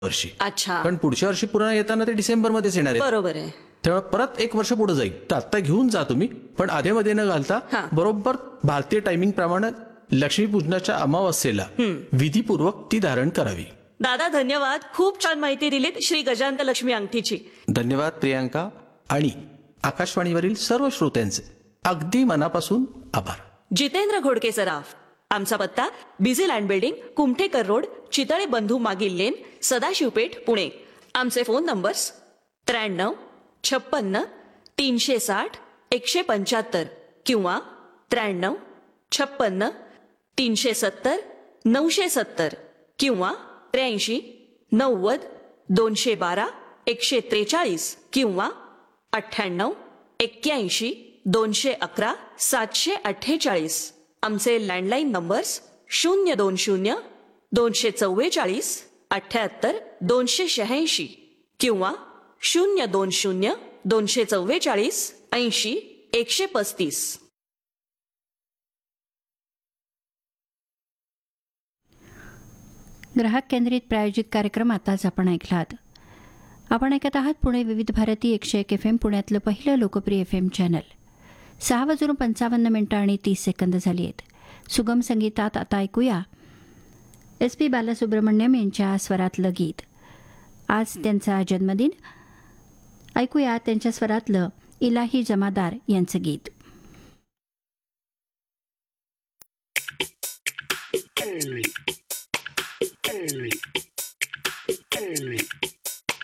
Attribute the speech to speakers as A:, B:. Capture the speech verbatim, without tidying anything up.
A: वर्षी.
B: अच्छा,
A: कारण पुढच्या वर्षी पुन्हा येताना ते डिसेंबर मध्येच येणार आहे.
B: बरोबर आहे.
A: तेव्हा परत एक वर्ष पुढे जाईल. तर आता घेऊन जा तुम्ही, पण आधेमध्ये न घालता
B: हा.
A: बरोबर भारतीय टायमिंग प्रमाणे लक्ष्मीपूजनाच्या अमावस्येला विधीपूर्वक ती धारण करावी.
B: दादा धन्यवाद, खूप छान माहिती दिलीत श्री गजानन लक्ष्मी अंगठीची.
A: धन्यवाद प्रियांका आणि आकाशवाणीवरील सर्व श्रोत्यांचे अगदी मनापासून आभार.
B: जितेंद्र घोडके सराफ. आमचा पत्ता busy land building, Kumthekar road, Chitale बंधू मागील लेन, सदाशिवपेठ, पुणे. आमचे फोन नंबर्स त्र्याण्णव छप्पन्न तीनशे साठ एकशे पंच्याहत्तर किंवा त्र्याण्णव छप्पन्न तीनशे सत्तर नऊशे सत्तर किंवा त्र्याऐंशी नव्वद दोनशे बारा एकशे त्रेचाळीस किंवा अठ्ठ्याण्णव एक्क्याऐंशी दोनशे अकरा सातशे अठ्ठेचाळीस. आमचे लँडलाईन नंबर्स शून्य दोन शून्य दोनशे चव्वेचाळीस अठ्ठ्याहत्तर दोनशे शहाऐंशी किंवा शून्य दोन शून्य दोनशे चव्वेचाळीस ऐंशी एकशे पस्तीस.
C: ग्राहक केंद्रित प्रायोजित कार्यक्रम आताच आपण ऐकलात. आपण ऐकत आहात पुणे विविध भारती एकशे एक एफ एम, पुण्यातलं पहिलं लोकप्रिय एफ एम चॅनल. सहा वाजून पंचावन्न मिनिटं आणि तीस सेकंद झाली आहेत. सुगम संगीतात आता ऐकूया एस पी बालसुब्रमण्यम यांच्या स्वरातलं गीत. आज त्यांचा जन्मदिन. ऐकूया त्यांच्या स्वरातलं इलाही जमादार यांचं गीत.
D: Hey.